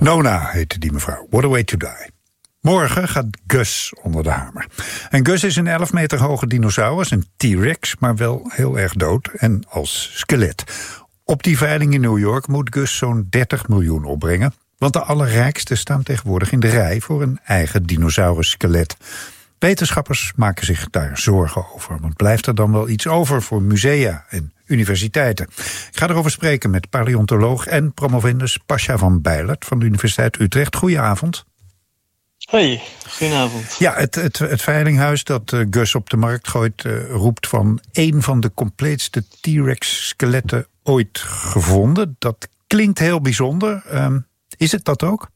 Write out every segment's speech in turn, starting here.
Nona heette die mevrouw. What a way to die. Morgen gaat Gus onder de hamer. En Gus is een 11 meter hoge dinosaurus, een T-Rex, maar wel heel erg dood en als skelet. Op die veiling in New York moet Gus zo'n 30 miljoen opbrengen, want de allerrijksten staan tegenwoordig in de rij voor een eigen dinosaurus-skelet. Wetenschappers maken zich daar zorgen over, want blijft er dan wel iets over voor musea en universiteiten? Ik ga erover spreken met paleontoloog en promovendus Pasja van Bijlert van de Universiteit Utrecht. Goedenavond. Hoi, goedenavond. Ja, het veilinghuis dat Gus op de markt gooit roept van een van de compleetste T-Rex-skeletten ooit gevonden. Dat klinkt heel bijzonder. Is het dat ook?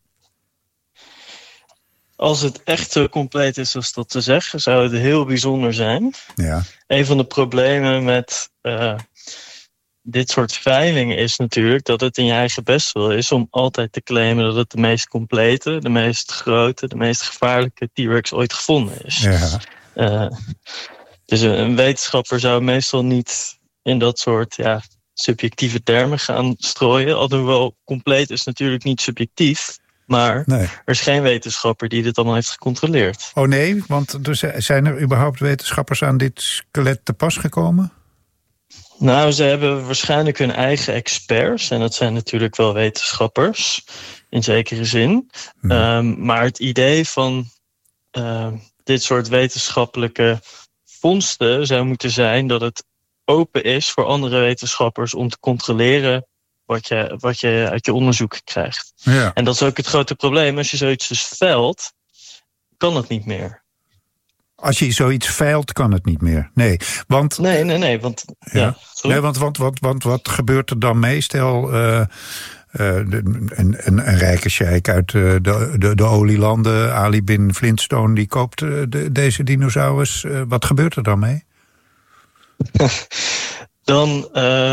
Als het echt zo compleet is als dat te zeggen, zou het heel bijzonder zijn. Ja. Een van de problemen met dit soort veilingen is natuurlijk dat het in je eigen best wel is om altijd te claimen dat het de meest complete, de meest grote, de meest gevaarlijke T-Rex ooit gevonden is. Ja. Dus een wetenschapper zou meestal niet in dat soort subjectieve termen gaan strooien. Alhoewel compleet is natuurlijk niet subjectief. Maar er is geen wetenschapper die dit allemaal heeft gecontroleerd. Oh nee, want zijn er überhaupt wetenschappers aan dit skelet te pas gekomen? Nou, ze hebben waarschijnlijk hun eigen experts. En dat zijn natuurlijk wel wetenschappers, in zekere zin. Maar het idee van dit soort wetenschappelijke vondsten zou moeten zijn dat het open is voor andere wetenschappers om te controleren wat je uit je onderzoek krijgt. Ja. En dat is ook het grote probleem. Als je zoiets dus veilt, kan het niet meer. Als je zoiets veilt, kan het niet meer. Nee, want... Nee, want... Ja. Nee, want wat gebeurt er dan mee? Stel, een rijke sheik uit de olielanden, Ali bin Flintstone, die koopt deze dinosaurus. Wat gebeurt er dan mee? Dan...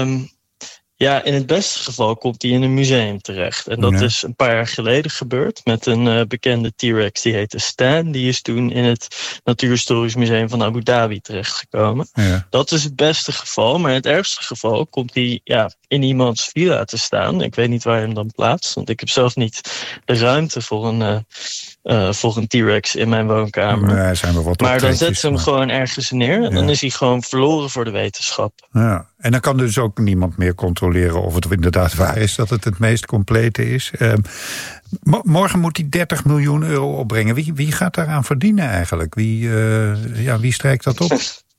in het beste geval komt hij in een museum terecht. En dat is een paar jaar geleden gebeurd met een bekende T-Rex. Die heette Stan. Die is toen in het Natuurhistorisch Museum van Abu Dhabi terechtgekomen. Ja. Dat is het beste geval. Maar in het ergste geval komt hij in iemands villa te staan. Ik weet niet waar je hem dan plaatst. Want ik heb zelf niet de ruimte voor een T-Rex in mijn woonkamer. Nee, zijn wel wat maar dan zetten ze hem gewoon ergens neer. En dan is hij gewoon verloren voor de wetenschap. Ja. En dan kan dus ook niemand meer controleren of het inderdaad waar is dat het meest complete is. Morgen moet hij 30 miljoen euro opbrengen. Wie gaat daaraan verdienen eigenlijk? Wie strijkt dat op?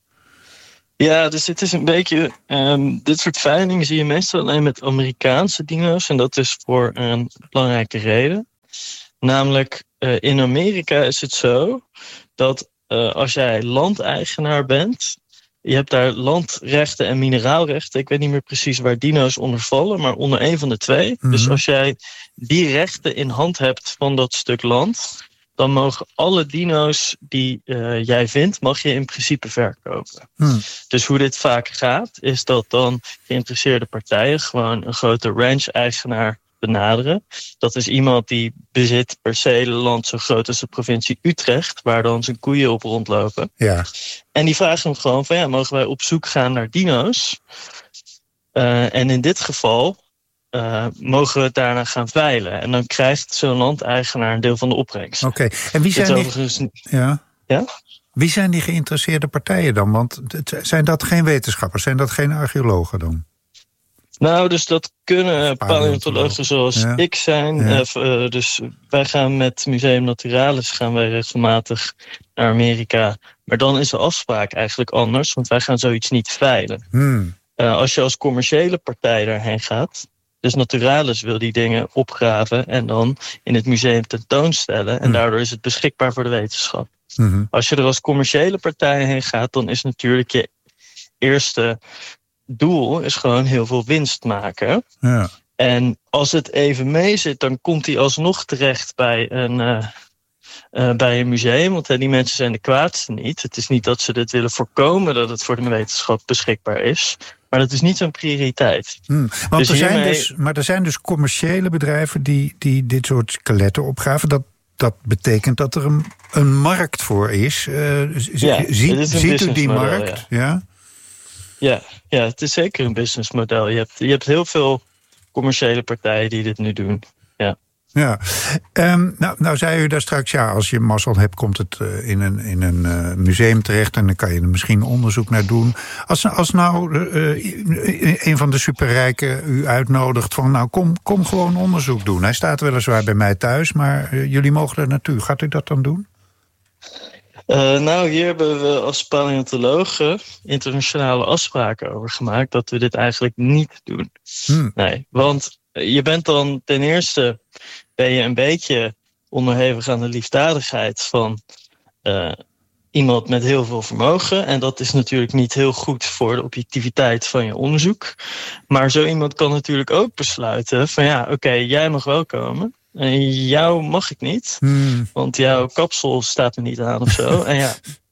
Ja, dus het is een beetje... dit soort veilingen zie je meestal alleen met Amerikaanse dino's. En dat is voor een belangrijke reden. Namelijk, in Amerika is het zo dat als jij landeigenaar bent... Je hebt daar landrechten en mineraalrechten. Ik weet niet meer precies waar dino's onder vallen, maar onder een van de twee. Mm-hmm. Dus als jij die rechten in hand hebt van dat stuk land, dan mogen alle dino's die jij vindt, mag je in principe verkopen. Dus hoe dit vaak gaat, is dat dan geïnteresseerde partijen gewoon een grote ranch-eigenaar benaderen. Dat is iemand die bezit percelen land zo groot als de provincie Utrecht, waar dan zijn koeien op rondlopen. Ja. En die vragen hem gewoon van mogen wij op zoek gaan naar dino's? En in dit geval mogen we het daarna gaan veilen. En dan krijgt zo'n landeigenaar een deel van de opbrengst. Oké. En wie zijn Wie zijn die geïnteresseerde partijen dan? Want zijn dat geen wetenschappers? Zijn dat geen archeologen dan? Nou, dus dat kunnen paleontologen zoals ik zijn. Ja. Dus wij gaan met Museum Naturalis regelmatig naar Amerika. Maar dan is de afspraak eigenlijk anders, want wij gaan zoiets niet veilen. Als je als commerciële partij daarheen gaat, dus Naturalis wil die dingen opgraven en dan in het museum tentoonstellen. En daardoor is het beschikbaar voor de wetenschap. Als je er als commerciële partij heen gaat, dan is natuurlijk je eerste doel is gewoon heel veel winst maken. Ja. En als het even mee zit, dan komt hij alsnog terecht bij een museum. Want die mensen zijn de kwaadste niet. Het is niet dat ze dit willen voorkomen dat het voor de wetenschap beschikbaar is. Maar dat is niet zo'n prioriteit. Want er zijn dus commerciële bedrijven die dit soort skeletten opgraven. Dat betekent dat er een markt voor is. Ziet u die markt? Ja. Ja, het is zeker een businessmodel. Je hebt heel veel commerciële partijen die dit nu doen. Ja. Ja, nou zei u daar straks, als je mazzel hebt, komt het in een museum terecht en dan kan je er misschien onderzoek naar doen. Als nou een van de superrijken u uitnodigt van, nou kom gewoon onderzoek doen. Hij staat weliswaar bij mij thuis, maar jullie mogen er naartoe. Gaat u dat dan doen? Hier hebben we als paleontologen internationale afspraken over gemaakt dat we dit eigenlijk niet doen. Nee, want je bent dan ten eerste een beetje onderhevig aan de liefdadigheid van iemand met heel veel vermogen. En dat is natuurlijk niet heel goed voor de objectiviteit van je onderzoek. Maar zo iemand kan natuurlijk ook besluiten van oké, jij mag wel komen. En jou mag ik niet, want jouw kapsel staat er niet aan of zo. En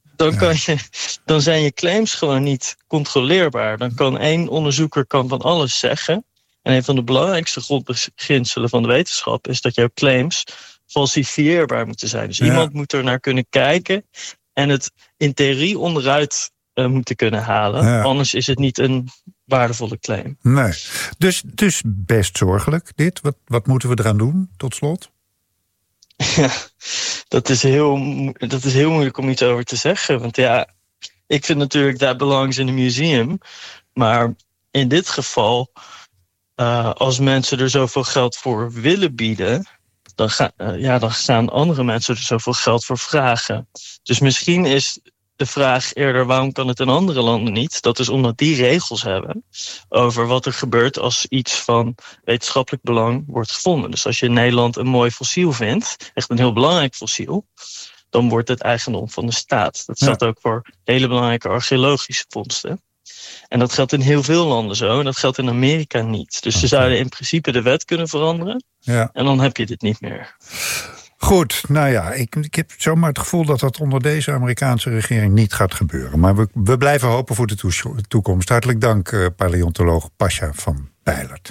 dan zijn je claims gewoon niet controleerbaar. Dan kan één onderzoeker van alles zeggen. En een van de belangrijkste grondbeginselen van de wetenschap is dat jouw claims falsifieerbaar moeten zijn. Dus iemand moet er naar kunnen kijken en het in theorie onderuit moeten kunnen halen. Ja. Anders is het niet een waardevolle claim. Nee. Dus best zorgelijk dit. Wat moeten we eraan doen, tot slot? Ja, dat is heel moeilijk om iets over te zeggen. Want ik vind natuurlijk that belongs in a museum. Maar in dit geval, als mensen er zoveel geld voor willen bieden, dan gaan andere mensen er zoveel geld voor vragen. Dus misschien is de vraag eerder, waarom kan het in andere landen niet? Dat is omdat die regels hebben over wat er gebeurt als iets van wetenschappelijk belang wordt gevonden. Dus als je in Nederland een mooi fossiel vindt, echt een heel belangrijk fossiel, dan wordt het eigendom van de staat. Dat geldt ook voor hele belangrijke archeologische vondsten. En dat geldt in heel veel landen zo. En dat geldt in Amerika niet. Dus ze zouden in principe de wet kunnen veranderen. Ja. En dan heb je dit niet meer. Goed, ik heb zomaar het gevoel dat dat onder deze Amerikaanse regering niet gaat gebeuren. Maar we blijven hopen voor de toekomst. Hartelijk dank, paleontoloog Pasha van Bijlert.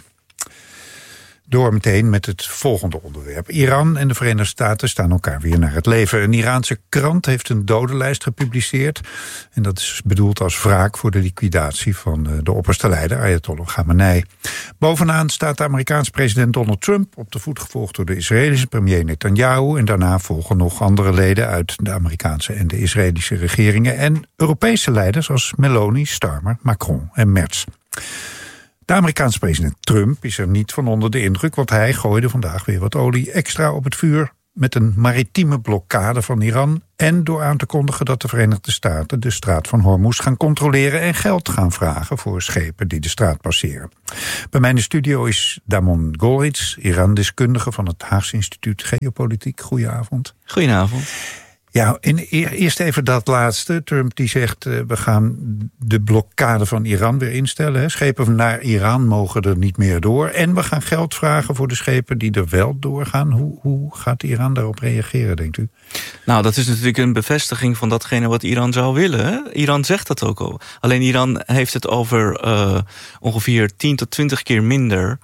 Door meteen met het volgende onderwerp. Iran en de Verenigde Staten staan elkaar weer naar het leven. Een Iraanse krant heeft een dodenlijst gepubliceerd. En dat is bedoeld als wraak voor de liquidatie van de opperste leider, Ayatollah Khamenei. Bovenaan staat de Amerikaanse president Donald Trump, op de voet gevolgd door de Israëlische premier Netanyahu. En daarna volgen nog andere leden uit de Amerikaanse en de Israëlische regeringen. En Europese leiders als Meloni, Starmer, Macron en Merz. De Amerikaanse president Trump is er niet van onder de indruk, want hij gooide vandaag weer wat olie extra op het vuur met een maritieme blokkade van Iran en door aan te kondigen dat de Verenigde Staten de straat van Hormuz gaan controleren en geld gaan vragen voor schepen die de straat passeren. Bij mij in de studio is Damon Golriz, Iran-deskundige van het Haagse Instituut Geopolitiek. Goedenavond. Goedenavond. Ja, eerst even dat laatste. Trump die zegt, we gaan de blokkade van Iran weer instellen. Hè. Schepen naar Iran mogen er niet meer door. En we gaan geld vragen voor de schepen die er wel doorgaan. Hoe gaat Iran daarop reageren, denkt u? Nou, dat is natuurlijk een bevestiging van datgene wat Iran zou willen. Hè? Iran zegt dat ook al. Alleen Iran heeft het over ongeveer 10 tot 20 keer minder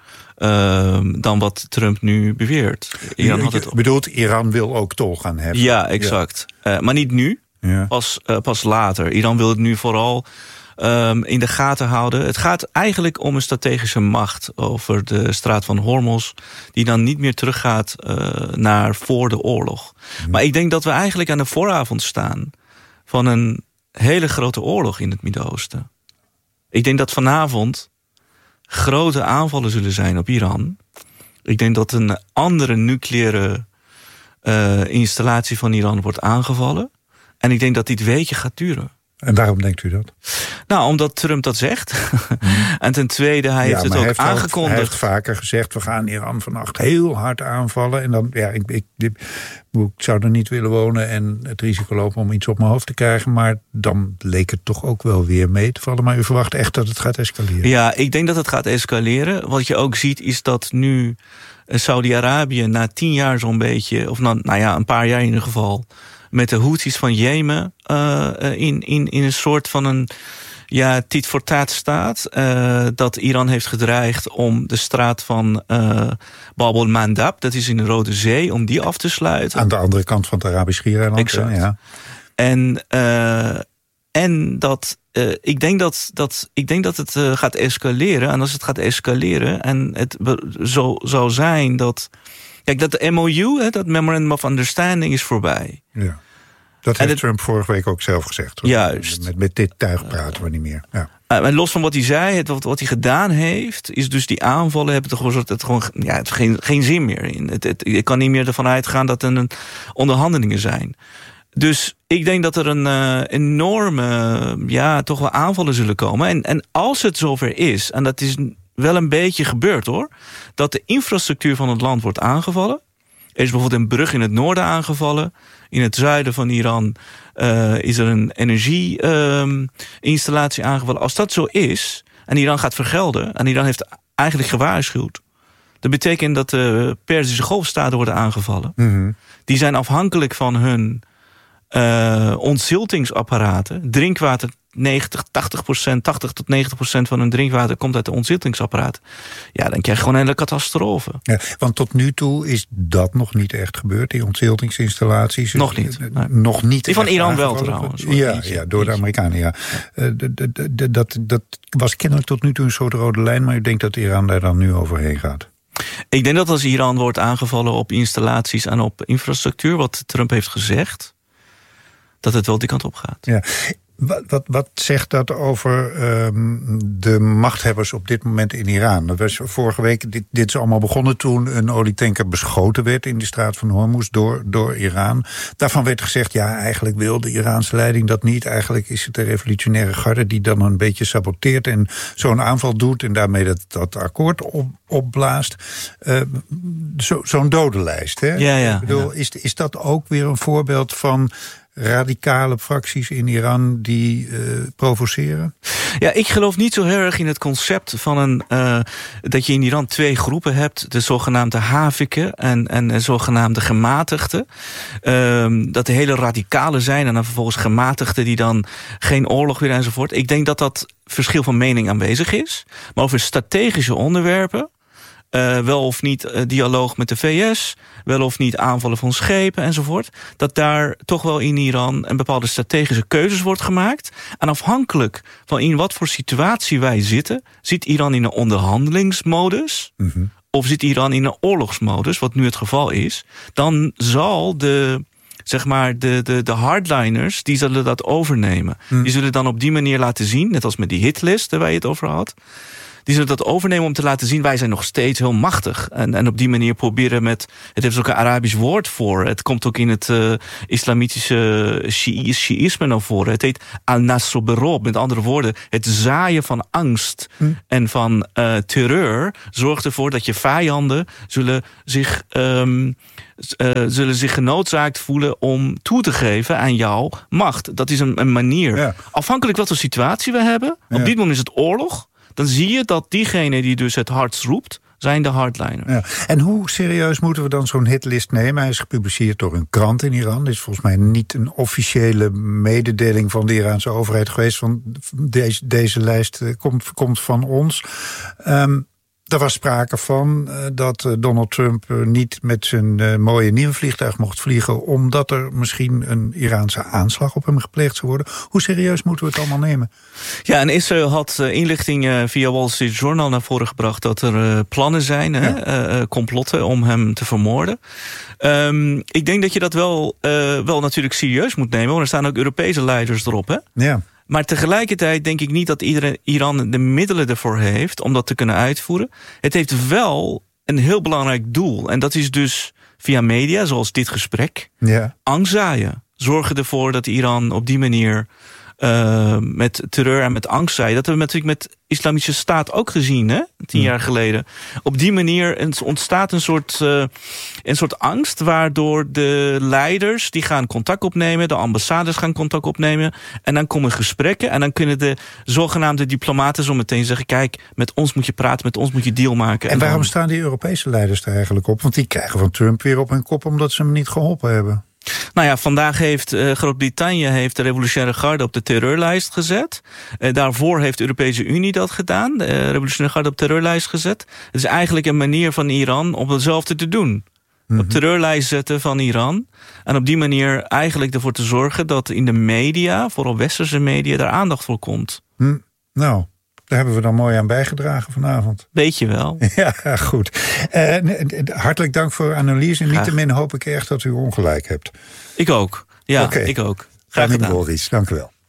dan wat Trump nu beweert. Bedoelt, Iran wil ook tol gaan hebben? Ja, exact. Ja. Maar niet nu, pas later. Iran wil het nu vooral in de gaten houden. Het gaat eigenlijk om een strategische macht over de straat van Hormuz, die dan niet meer teruggaat naar voor de oorlog. Maar ik denk dat we eigenlijk aan de vooravond staan van een hele grote oorlog in het Midden-Oosten. Ik denk dat vanavond grote aanvallen zullen zijn op Iran. Ik denk dat een andere nucleaire installatie van Iran wordt aangevallen. En ik denk dat dit weekje gaat duren. En waarom denkt u dat? Nou, omdat Trump dat zegt. En ten tweede, hij heeft het ook aangekondigd. Hij heeft vaker gezegd, we gaan Iran vannacht heel hard aanvallen. En dan, ik zou er niet willen wonen en het risico lopen om iets op mijn hoofd te krijgen. Maar dan leek het toch ook wel weer mee te vallen. Maar u verwacht echt dat het gaat escaleren? Ja, ik denk dat het gaat escaleren. Wat je ook ziet is dat nu Saudi-Arabië na 10 jaar zo'n beetje, of een paar jaar in ieder geval, met de Houthis van Jemen in een soort van een tit voor tat staat. Dat Iran heeft gedreigd om de straat van Bab el-Mandab, dat is in de Rode Zee, om die af te sluiten. Aan de andere kant van het Arabisch Schiereiland. Exact. Ja. En dat ik denk dat het gaat escaleren. En als het gaat escaleren en het zo zou zijn dat. Kijk, dat MOU, dat Memorandum of Understanding, is voorbij. Ja. Dat heeft Trump vorige week ook zelf gezegd. Hoor. Juist. Met dit tuig praten we niet meer. Ja. En los van wat hij zei, wat hij gedaan heeft, is dus die aanvallen hebben het geen zin meer in. Ik kan niet meer ervan uitgaan dat er onderhandelingen zijn. Dus ik denk dat er een enorme, toch wel aanvallen zullen komen. En als het zover is, en dat is wel een beetje gebeurd hoor, dat de infrastructuur van het land wordt aangevallen. Er is bijvoorbeeld een brug in het noorden aangevallen. In het zuiden van Iran is er een energieinstallatie aangevallen. Als dat zo is, en Iran gaat vergelden, en Iran heeft eigenlijk gewaarschuwd, dat betekent dat de Perzische Golfstaten worden aangevallen. Mm-hmm. Die zijn afhankelijk van hun ontziltingsapparaten. Drinkwater 80 tot 90% van hun drinkwater komt uit de ontziltingsapparaat. Ja, dan krijg je gewoon een hele catastrofe. Ja, want tot nu toe is dat nog niet echt gebeurd, die ontziltingsinstallaties. Nog niet. Nee. Nog niet. Die van Iran wel trouwens. Ja, door de Amerikanen, ja. Dat was kennelijk tot nu toe een soort rode lijn, maar ik denk dat Iran daar dan nu overheen gaat. Ik denk dat als Iran wordt aangevallen op installaties en op infrastructuur, wat Trump heeft gezegd, dat het wel die kant op gaat. Ja. Wat zegt dat over de machthebbers op dit moment in Iran? Dat was vorige week, dit is allemaal begonnen toen een olietanker beschoten werd in de straat van Hormuz door Iran. Daarvan werd gezegd, ja, eigenlijk wil de Iraanse leiding dat niet. Eigenlijk is het de revolutionaire garde die dan een beetje saboteert en zo'n aanval doet en daarmee dat akkoord opblaast. Zo'n dodenlijst, hè? Ja. Ik bedoel, is dat ook weer een voorbeeld van radicale fracties in Iran die provoceren? Ja, ik geloof niet zo heel erg in het concept van dat je in Iran twee groepen hebt. De zogenaamde haviken en de zogenaamde gematigden. Dat de hele radicalen zijn en dan vervolgens gematigden die dan geen oorlog willen enzovoort. Ik denk dat verschil van mening aanwezig is. Maar over strategische onderwerpen, wel of niet dialoog met de VS, wel of niet aanvallen van schepen enzovoort, dat daar toch wel in Iran een bepaalde strategische keuzes wordt gemaakt. En afhankelijk van in wat voor situatie wij zitten, zit Iran in een onderhandelingsmodus, of zit Iran in een oorlogsmodus, wat nu het geval is, dan zal de hardliners, die zullen dat overnemen. Die zullen dan op die manier laten zien, net als met die hitlist waar je het over had, die zullen dat overnemen om te laten zien, wij zijn nog steeds heel machtig. En op die manier proberen het heeft ook een Arabisch woord voor. Het komt ook in het islamitische Shiïsme naar voren. Het heet al-nasr, met andere woorden, het zaaien van angst en van terreur zorgt ervoor dat je vijanden zullen zich genoodzaakt voelen om toe te geven aan jouw macht. Dat is een manier. Ja. Afhankelijk wat voor situatie we hebben, op dit moment is het oorlog, dan zie je dat diegene die dus het hardst roept, zijn de hardliners. Ja. En hoe serieus moeten we dan zo'n hitlist nemen? Hij is gepubliceerd door een krant in Iran. Dit is volgens mij niet een officiële mededeling van de Iraanse overheid geweest. Van deze lijst komt van ons. Er was sprake van dat Donald Trump niet met zijn mooie nieuwe vliegtuig mocht vliegen, omdat er misschien een Iraanse aanslag op hem gepleegd zou worden. Hoe serieus moeten we het allemaal nemen? Ja, en Israël had inlichting via Wall Street Journal naar voren gebracht dat er plannen zijn, complotten om hem te vermoorden. Ik denk dat je dat wel natuurlijk serieus moet nemen, want er staan ook Europese leiders erop, hè? Ja. Maar tegelijkertijd denk ik niet dat Iran de middelen ervoor heeft om dat te kunnen uitvoeren. Het heeft wel een heel belangrijk doel. En dat is dus via media, zoals dit gesprek, angst zaaien. Zorgen ervoor dat Iran op die manier met terreur en met angst zaaien. Dat hebben we natuurlijk met Islamische Staat ook gezien, hè? 10 jaar geleden. Op die manier ontstaat een soort angst, waardoor de leiders die gaan contact opnemen, de ambassades gaan contact opnemen, en dan komen gesprekken en dan kunnen de zogenaamde diplomaten zo meteen zeggen, kijk, met ons moet je praten, met ons moet je deal maken. En waarom staan die Europese leiders er eigenlijk op? Want die krijgen van Trump weer op hun kop omdat ze hem niet geholpen hebben. Nou ja, vandaag heeft Groot-Brittannië de revolutionaire garde op de terreurlijst gezet. Daarvoor heeft de Europese Unie dat gedaan. De revolutionaire garde op de terreurlijst gezet. Het is eigenlijk een manier van Iran om hetzelfde te doen. Op terreurlijst zetten van Iran. En op die manier eigenlijk ervoor te zorgen dat in de media, vooral westerse media, daar aandacht voor komt. Nou, Daar hebben we dan mooi aan bijgedragen vanavond. Weet je wel. Ja, goed. Hartelijk dank voor uw analyse. En niettemin hoop ik echt dat u ongelijk hebt. Ik ook. Ja, ik ook. Graag gedaan. Boris, dank u wel.